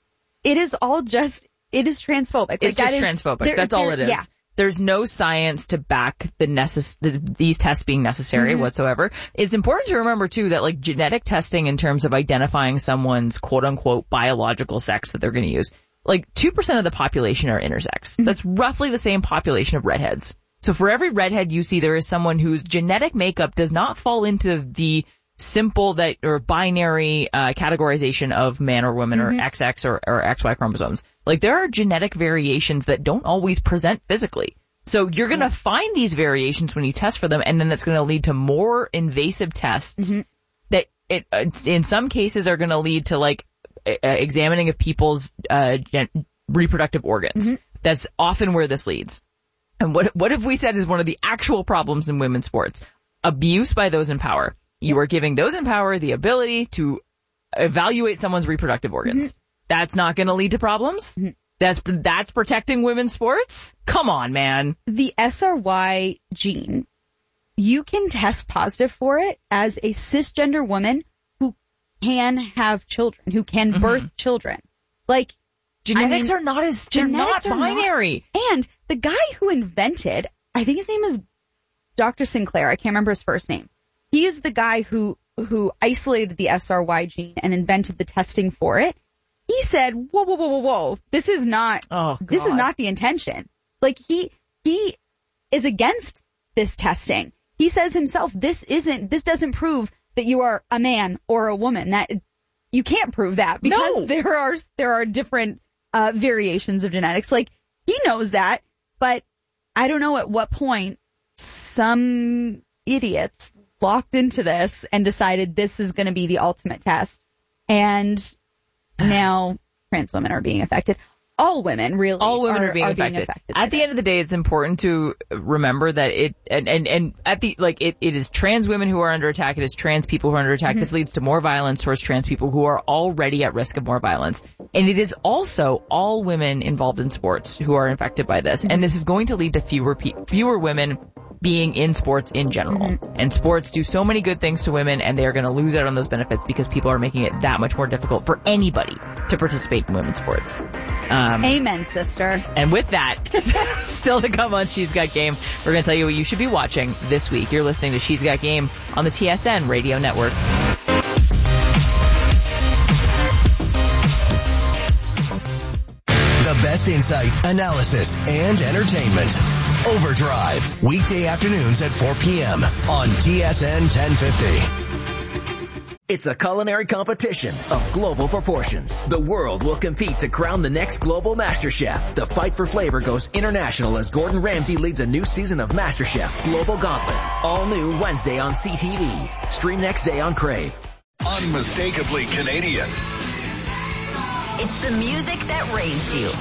it is all just, it is transphobic. It's like, just is, transphobic. There, That's all it is. Yeah. There's no science to back the necess- the, these tests being necessary mm-hmm. whatsoever. It's important to remember too that like genetic testing in terms of identifying someone's quote unquote biological sex that they're going to use, like two percent of the population are intersex. Mm-hmm. That's roughly the same population of redheads. So for every redhead you see, there is someone whose genetic makeup does not fall into the simple that or binary uh, categorization of man or woman mm-hmm. or X X or, or X Y chromosomes. Like, there are genetic variations that don't always present physically. So you're going to find these variations when you test for them, and then that's going to lead to more invasive tests mm-hmm. that it, uh, in some cases are going to lead to like uh, examining of people's uh, gen- reproductive organs. Mm-hmm. That's often where this leads. And what what have we said is one of the actual problems in women's sports? Abuse by those in power. You are giving those in power the ability to evaluate someone's reproductive organs. Mm-hmm. That's not going to lead to problems. Mm-hmm. That's that's protecting women's sports. Come on, man. The S R Y gene, you can test positive for it as a cisgender woman who can have children, who can mm-hmm. birth children. Like, genetics I mean, are not as they're not binary. Not, and the guy who invented, I think his name is Doctor Sinclair. I can't remember his first name. He is the guy who, who isolated the S R Y gene and invented the testing for it. He said, whoa, whoa, whoa, whoa, whoa. This is not, oh, this is not the intention. Like, he, he is against this testing. He says himself, this isn't, this doesn't prove that you are a man or a woman. That, you can't prove that because no. there are, there are different, uh, variations of genetics. Like, he knows that, but I don't know at what point some idiots locked into this and decided this is going to be the ultimate test. And now trans women are being affected. All women, really. All women are, are, being, are affected. being affected. At the this. end of the day, it's important to remember that it, and, and, and at the, like, it, it is trans women who are under attack. It is trans people who are under attack. Mm-hmm. This leads to more violence towards trans people who are already at risk of more violence. And it is also all women involved in sports who are infected by this. Mm-hmm. And this is going to lead to fewer, pe- fewer women being in sports in general. Mm-hmm. And sports do so many good things to women, and they are going to lose out on those benefits because people are making it that much more difficult for anybody to participate in women's sports. Um, Amen, sister. And with that, still to come on She's Got Game, we're going to tell you what you should be watching this week. You're listening to She's Got Game on the T S N Radio Network. best insight, analysis, and entertainment. Overdrive, weekday afternoons at four p.m. on T S N ten fifty. It's a culinary competition of global proportions. The world will compete to crown the next global master chef. The fight for flavor goes international as Gordon Ramsay leads a new season of MasterChef Global Gauntlet. All new Wednesday on C T V. Stream next day on Crave. Unmistakably Canadian. It's the music that raised you.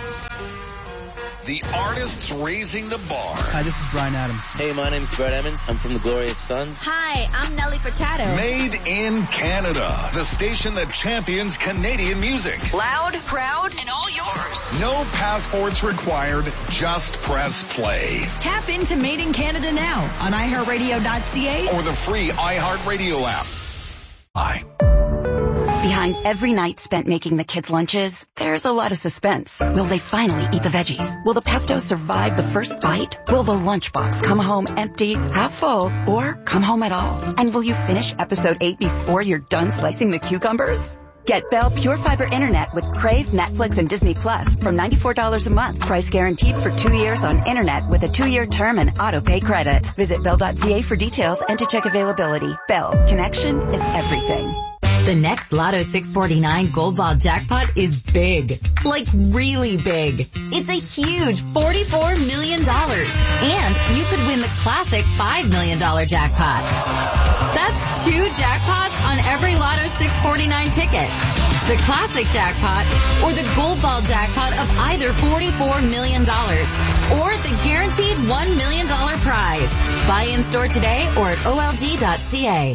The artists raising the bar. Hi, this is Bryan Adams. Hey, my name's Brett Emmons. I'm from the Glorious Sons. Hi, I'm Nelly Furtado. Made in Canada. The station that champions Canadian music. Loud, proud, and all yours. No passports required. Just press play. Tap into Made in Canada now on i heart radio dot c a or the free iHeartRadio app. Bye. Behind every night spent making the kids' lunches, there's a lot of suspense. Will they finally eat the veggies? Will the pesto survive the first bite? Will the lunchbox come home empty, half full, or come home at all? And will you finish episode eight before you're done slicing the cucumbers? Get Bell Pure Fiber Internet with Crave, Netflix, and Disney Plus from ninety-four dollars a month. Price guaranteed for two years on internet with a two-year term and auto-pay credit. Visit bell dot c a for details and to check availability. Bell. Connection is everything. The next Lotto six forty-nine Gold Ball jackpot is big. Like really big. It's a huge forty-four million dollars. And you could win the classic five million dollars jackpot. That's two jackpots on every Lotto six forty-nine ticket. The classic jackpot or the Gold Ball jackpot of either forty-four million dollars or the guaranteed one million dollars prize. Buy in store today or at O L G dot c a.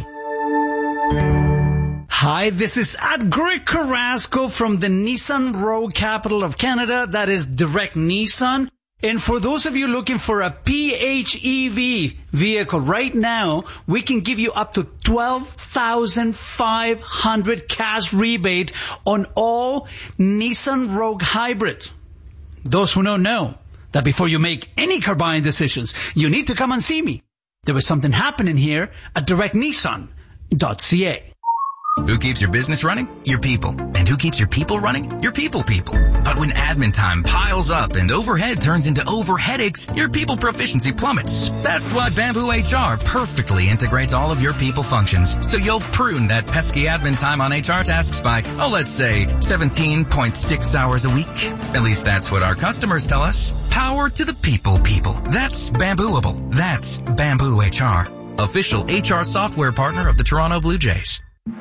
Hi, this is at Greg Carrasco from the Nissan Rogue capital of Canada. That is Direct Nissan. And for those of you looking for a P H E V vehicle right now, we can give you up to twelve thousand five hundred cash rebate on all Nissan Rogue Hybrid. Those who don't know that before you make any car buying decisions, you need to come and see me. There was something happening here at direct nissan dot c a. Who keeps your business running? Your people. And who keeps your people running? Your people people. But when admin time piles up and overhead turns into over headaches, your people proficiency plummets. That's why Bamboo H R perfectly integrates all of your people functions. So you'll prune that pesky admin time on H R tasks by, oh, let's say seventeen point six hours a week. At least that's what our customers tell us. Power to the people people. That's Bambooable. That's Bamboo H R. Official H R software partner of the Toronto Blue Jays.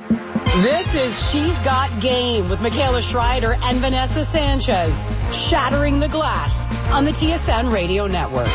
This is She's Got Game with Michaela Schreider and Vanessa Sanchez, shattering the glass on the T S N Radio Network.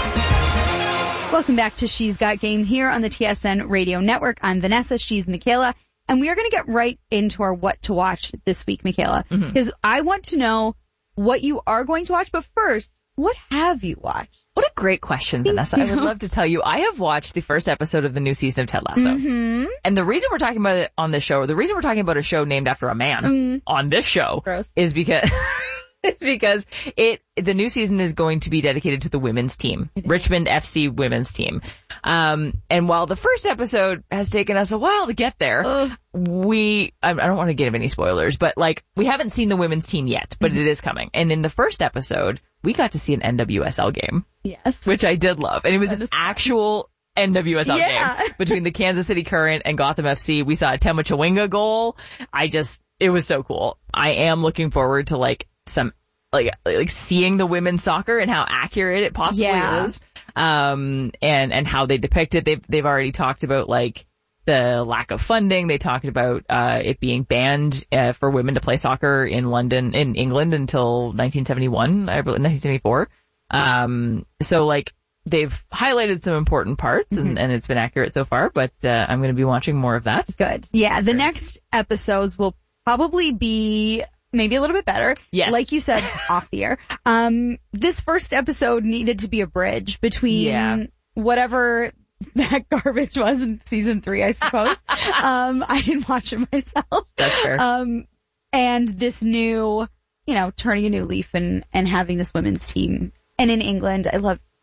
Welcome back to She's Got Game here on the T S N Radio Network. I'm Vanessa, she's Michaela, and we are going to get right into our what to watch this week, Michaela, because mm-hmm. I want to know what you are going to watch, but first, what have you watched? What a great question, Vanessa. I would love to tell you. I have watched the first episode of the new season of Ted Lasso. Mm-hmm. And the reason we're talking about it on this show, or the reason we're talking about a show named after a man mm-hmm. on this show Gross. is because it's because it the new season is going to be dedicated to the women's team, Richmond F C women's team. Um, and while the first episode has taken us a while to get there, uh. we I, I don't want to give any spoilers, but like we haven't seen the women's team yet, but mm-hmm. it is coming. And in the first episode, we got to see an N W S L game. Yes. Which I did love. And it was an actual N W S L yeah. game between the Kansas City Current and Gotham F C. We saw a Tema Chawinga goal. I just, it was so cool. I am looking forward to like some, like, like seeing the women's soccer and how accurate it possibly yeah. is. Um, and, and how they depict it. They've, they've already talked about like the lack of funding. They talked about, uh, it being banned, uh, for women to play soccer in London, in England until nineteen seventy-one, I believe, nineteen seventy-four. Um, so like they've highlighted some important parts and, mm-hmm. and it's been accurate so far, but, uh, I'm going to be watching more of that. Good. Yeah. The next episodes will probably be maybe a little bit better. Yes. Like you said, off the air. Um, this first episode needed to be a bridge between yeah. whatever that garbage was in season three, I suppose. um, I didn't watch it myself. That's fair. Um, and this new, you know, turning a new leaf and, and having this women's team. And in England, I love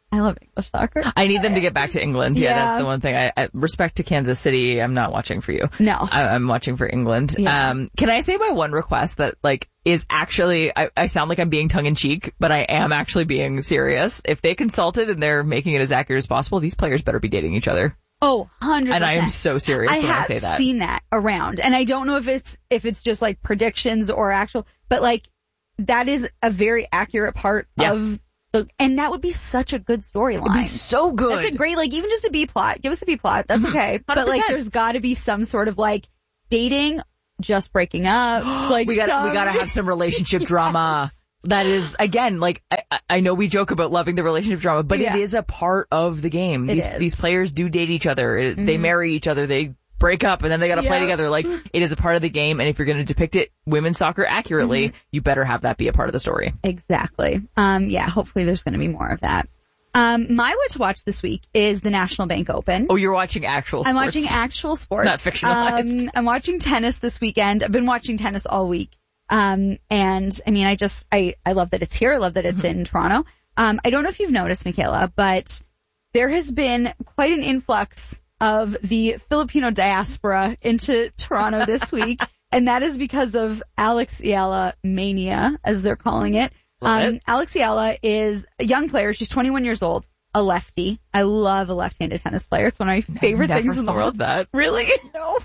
I love English soccer. I need them to get back to England. Yeah, Yeah. that's the one thing. I, I respect to Kansas City. I'm not watching for you. No. I, I'm watching for England. Yeah. Um, can I say my one request that like is actually, I, I sound like I'm being tongue in cheek, but I am actually being serious. If they consulted and they're making it as accurate as possible, these players better be dating each other. Oh, one hundred percent. And I am so serious I when I have say that. seen that around, and I don't know if it's if it's just like predictions or actual, but like that is a very accurate part Yeah. of the, and that would be such a good storyline. It'd be so good. That's a great, like even just a B plot. Give us a B plot. That's Mhm. okay. But like, one hundred percent. there's got to be some sort of like dating, just breaking up. Like we got some- we got to have some relationship drama. That is, again, like, I, I know we joke about loving the relationship drama, but Yeah. it is a part of the game. It These is. these players do date each other. It- They Mhm. marry each other. They break up and then they got to play Yeah. together. Like, it is a part of the game. And if you're going to depict it, women's soccer accurately, Mm-hmm. you better have that be a part of the story. Exactly. Um, yeah, hopefully there's going to be more of that. Um, my what to watch this week is the National Bank Open. Oh, you're watching actual sports. I'm watching actual sports. Not fictionalized. Um, I'm watching tennis this weekend. I've been watching tennis all week. Um, and I mean, I just, I, I love that it's here. I love that it's in Toronto. Um, I don't know if you've noticed, Michaela, but there has been quite an influx of the Filipino diaspora into Toronto this week. And that is because of Alex Iala mania, as they're calling it. Love Um, it. Alex Iala is a young player. She's twenty-one years old, a lefty. I love a left-handed tennis player. It's one of my favorite Never things in the thought world. of that. Really? No.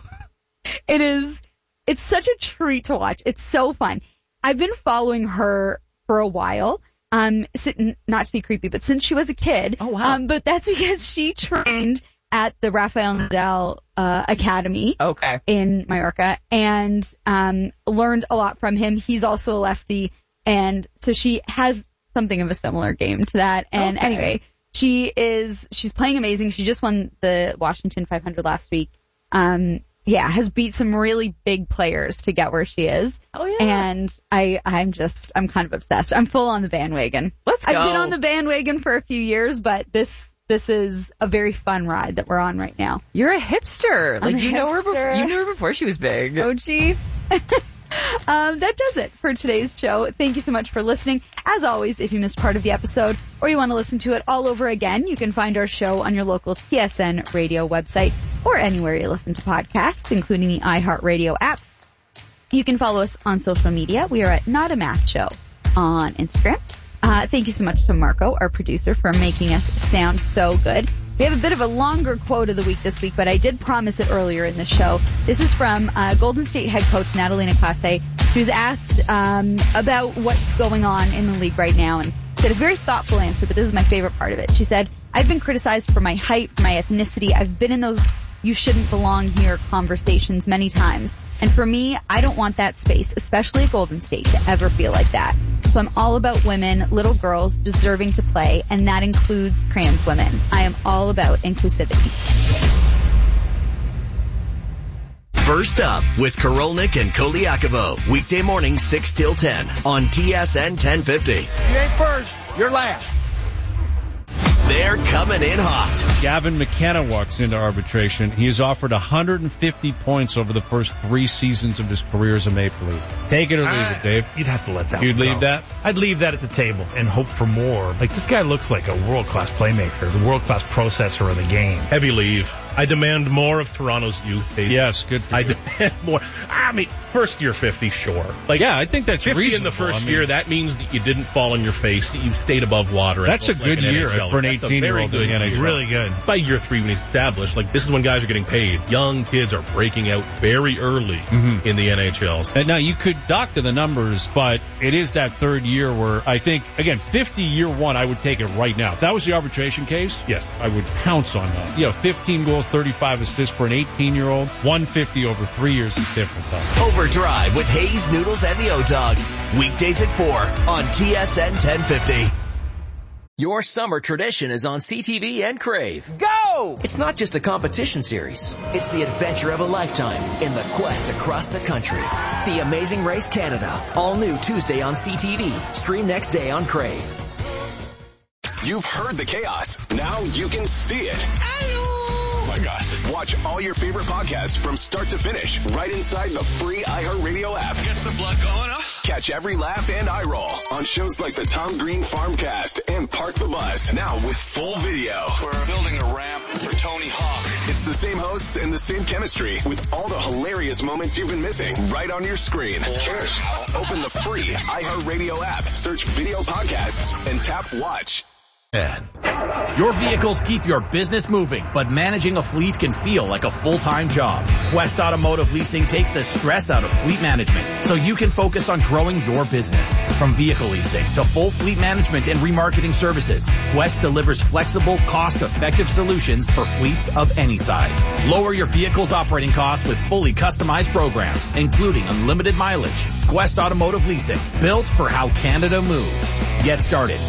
It is, it's such a treat to watch. It's so fun. I've been following her for a while. Um, si- not to be creepy, but since she was a kid. Oh, wow. Um, but that's because she trained at the Rafael Nadal, uh, Academy Okay. in Mallorca and, um, learned a lot from him. He's also a lefty. And so she has something of a similar game to that. And Okay. anyway, she is, she's playing amazing. She just won the Washington five hundred last week. Um, yeah, has beat some really big players to get where she is. Oh, yeah. And I, I'm just, I'm kind of obsessed. I'm full on the bandwagon. Let's go. I've been on the bandwagon for a few years, but this, this is a very fun ride that we're on right now. You're a hipster. I'm Like, a you know her before, hipster. you knew her before she was big. Oh, gee. Um, that does it for today's show. Thank you so much for listening. As always, if you missed part of the episode or you want to listen to it all over again, you can find our show on your local T S N radio website or anywhere you listen to podcasts, including the iHeartRadio app. You can follow us on social media. We are at Not a Math Show on Instagram. Uh, thank you so much to Marco, our producer, for making us sound so good. We have a bit of a longer quote of the week this week, but I did promise it earlier in the show. This is from uh, Golden State head coach Natalie Nakase. She was asked um, about what's going on in the league right now and said a very thoughtful answer, but this is my favorite part of it. She said, I've been criticized for my height, for my ethnicity. I've been in those you shouldn't belong here conversations many times. And for me, I don't want that space, especially at Golden State, to ever feel like that. So I'm all about women, little girls deserving to play, and that includes trans women. I am all about inclusivity. First up with Korolnik and Koliakovo. Weekday morning six till ten on T S N ten fifty. You ain't first, you're last. They're coming in hot. Gavin McKenna walks into arbitration. He has offered one hundred fifty points over the first three seasons of his career as a Maple Leaf. Take it or leave Uh, it, Dave. You'd have to let that You'd one leave go. that? I'd leave that at the table and hope for more. Like, this guy looks like a world-class playmaker, the world-class processor of the game. Heavy leave. I demand more of Toronto's youth. Dave. Yes, good for I you. demand more. I mean, first year fifty, sure. Like, Yeah, I think that's fifty in reasonable. the first I mean, year, that means that you didn't fall on your face, that you stayed above water. That's a like good an year N H L. for an That's a eighteen-year-old very in the good N H L. year. Really good. By year three, when he's established, like, this is when guys are getting paid. Young kids are breaking out very early Mhm. in the N H Ls. And now you could doctor the numbers, but it is that third year where I think, again, fifty year one, I would take it right now. If that was the arbitration case, Yes. I would pounce on that. You know, fifteen goals, thirty-five assists for an eighteen-year-old, one fifty over three years is different though. Overdrive with Hayes, Noodles, and the O-Dog. Weekdays at four on T S N ten fifty. Your summer tradition is on C T V and Crave. Go! It's not just a competition series. It's the adventure of a lifetime in the quest across the country. The Amazing Race Canada. All new Tuesday on C T V. Stream next day on Crave. You've heard the chaos. Now you can see it. my gosh. Watch all your favorite podcasts from start to finish right inside the free iHeartRadio app. Gets the blood going, huh? Catch every laugh and eye roll on shows like the Tom Green Farmcast and Park the Bus, now with full video. We're building a ramp for Tony Hawk. It's the same hosts and the same chemistry with all the hilarious moments you've been missing right on your screen. Cheers. Open the free iHeartRadio app, search video podcasts, and tap watch. Your vehicles keep your business moving, but managing a fleet can feel like a full-time job. Quest Automotive Leasing takes the stress out of fleet management so you can focus on growing your business. From vehicle leasing to full fleet management and remarketing services, Quest delivers flexible, cost-effective solutions for fleets of any size. Lower your vehicle's operating costs with fully customized programs, including unlimited mileage. Quest Automotive Leasing, built for how Canada moves. Get started